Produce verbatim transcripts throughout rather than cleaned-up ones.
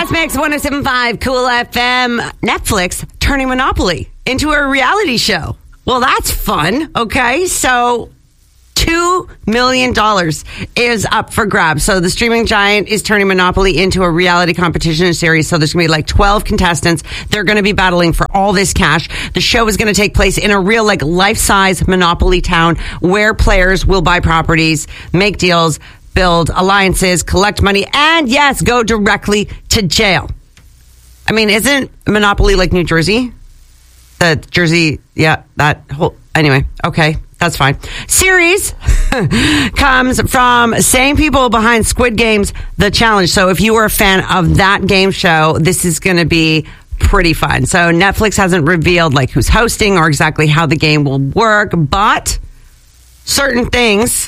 Fast Mix one oh seven point five Cool F M. Netflix turning Monopoly into a reality show. Well, that's fun. Okay, so two million dollars is up for grabs. So the streaming giant is turning Monopoly into a reality competition series. So there's going to be like twelve contestants. They're going to be battling for all this cash. The show is going to take place in a real like life-size Monopoly town where players will buy properties, make deals, build alliances, collect money, and yes, go directly to jail. I mean, isn't Monopoly like New Jersey? The Jersey, yeah, that whole, anyway, okay, that's fine. Series comes from same people behind Squid Game's The Challenge. So if you were a fan of that game show, this is going to be pretty fun. So Netflix hasn't revealed like who's hosting or exactly how the game will work, but certain things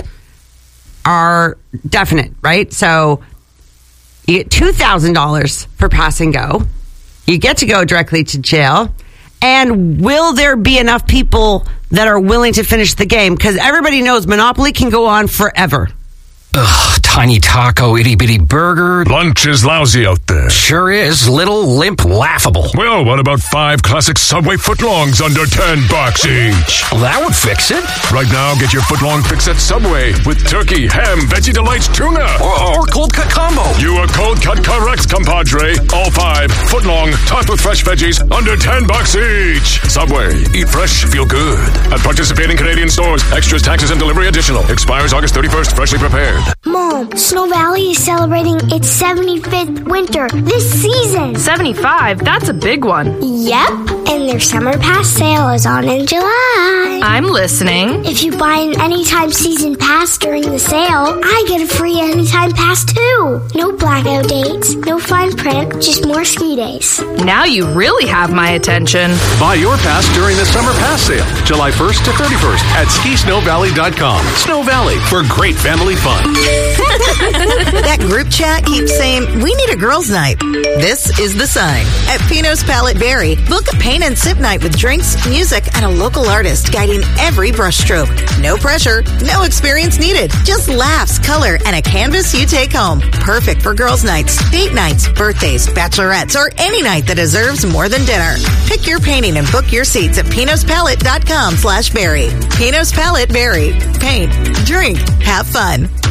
are definite, right? So you get two thousand dollars for pass and go. You get to go directly to jail. And will there be enough people that are willing to finish the game? Because everybody knows Monopoly can go on forever. Ugh, tiny taco, itty bitty burger. Lunch is lousy out there. Sure is. Little, limp, laughable. Well, what about five classic Subway footlongs under ten bucks each? Well, that would fix it. Right now, get your footlong fix at Subway with turkey, ham, veggie delights, tuna. Or, or cold cut combo. You are cold cut correct, compadre. All five footlong topped with fresh veggies under ten bucks each. Subway. Eat fresh, feel good. At participating Canadian stores. Extras, taxes, and delivery additional. Expires August thirty-first. Freshly prepared. Mom, Snow Valley is celebrating its seventy-fifth winter this season. seventy-five? That's a big one. Yep, and their summer pass sale is on in July. I'm listening. If you buy an Anytime season pass during the sale, I get a free Anytime pass too. No blackout dates, no fine print, just more ski days. Now you really have my attention. Buy your pass during the summer pass sale, July first to thirty-first at ski snow valley dot com. Snow Valley, for great family fun. That group chat keeps saying, we need a girls' night. This is the sign. At Pino's Palette Berry, book a paint and sip night with drinks, music, and a local artist guiding every brushstroke. No pressure, no experience needed. Just laughs, color, and a canvas you take home. Perfect for girls' nights, date nights, birthdays, bachelorettes, or any night that deserves more than dinner. Pick your painting and book your seats at pinos palette dot com slash berry. Pino's Palette Berry. Paint, drink, have fun.